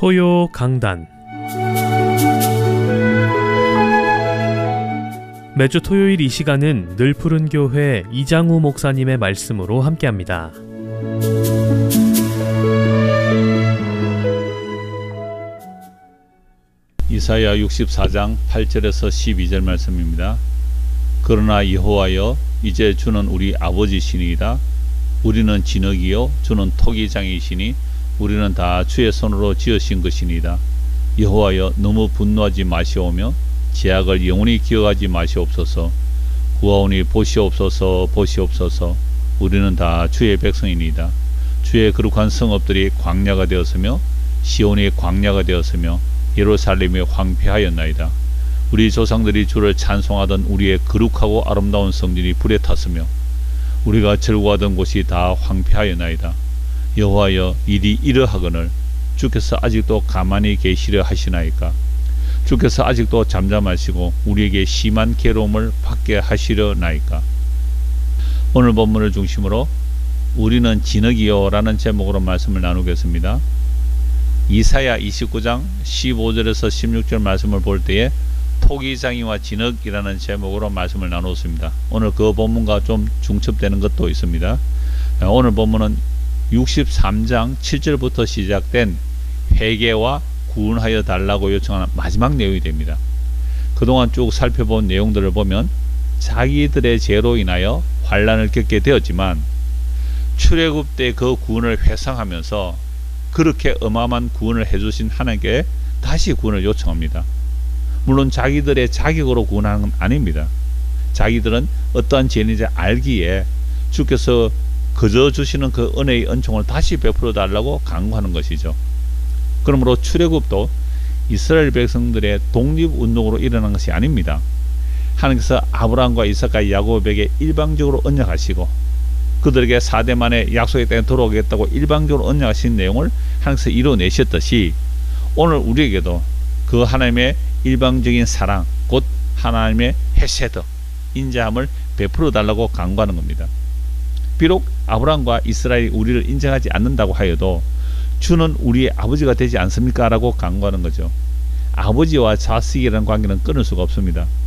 토요 강단. 매주 토요일 이 시간은 늘푸른 교회 이장우 목사님의 말씀으로 함께합니다. 이사야 64장 8절에서 12절 말씀입니다. 그러나 여호와여, 이제 주는 우리 아버지시니이다. 우리는 진흙이요 주는 토기장이시니 우리는 다 주의 손으로 지으신 것이니이다. 여호와여, 너무 분노하지 마시오며 제약을 영원히 기억하지 마시옵소서. 구하오니 보시옵소서, 보시옵소서. 우리는 다 주의 백성이니이다. 주의 거룩한 성읍들이 광야가 되었으며 시온이 광야가 되었으며 예루살렘이 황폐하였나이다. 우리 조상들이 주를 찬송하던 우리의 거룩하고 아름다운 성전이 불에 탔으며 우리가 즐거워하던 곳이 다 황폐하였나이다. 여호와여, 일이 이러하거늘 주께서 아직도 가만히 계시려 하시나이까? 주께서 아직도 잠잠하시고 우리에게 심한 괴로움을 받게 하시려나이까? 오늘 본문을 중심으로 우리는 진흙이요 라는 제목으로 말씀을 나누겠습니다. 이사야 29장 15절에서 16절 말씀을 볼 때에 토기장이와 진흙이라는 제목으로 말씀을 나누었습니다. 오늘 그 본문과 좀 중첩되는 것도 있습니다. 오늘 본문은 63장 7절부터 시작된 회개와 구원하여 달라고 요청하는 마지막 내용이 됩니다. 그동안 쭉 살펴본 내용들을 보면 자기들의 죄로 인하여 환난을 겪게 되었지만 출애굽 때 그 구원을 회상하면서 그렇게 어마어마한 구원을 해주신 하나님께 다시 구원을 요청합니다. 물론 자기들의 자격으로 구원하는 건 아닙니다. 자기들은 어떠한 죄인인지 알기에 주께서 거저 주시는 그 은혜의 은총을 다시 베풀어 달라고 간구하는 것이죠. 그러므로 출애굽도 이스라엘 백성들의 독립운동으로 일어난 것이 아닙니다. 하나님께서 아브라함과 이삭과 야곱에게 일방적으로 언약하시고 그들에게 4대 만에 약속의 땅에 돌아오겠다고 일방적으로 언약하신 내용을 하나님께서 이뤄내셨듯이 오늘 우리에게도 그 하나님의 일방적인 사랑, 곧 하나님의 헤세드, 인자함을 베풀어 달라고 간구하는 겁니다. 비록 아브라함과 이스라엘이 우리를 인정하지 않는다고 하여도 주는 우리의 아버지가 되지 않습니까? 라고 간구하는 거죠. 아버지와 자식이라는 관계는 끊을 수가 없습니다.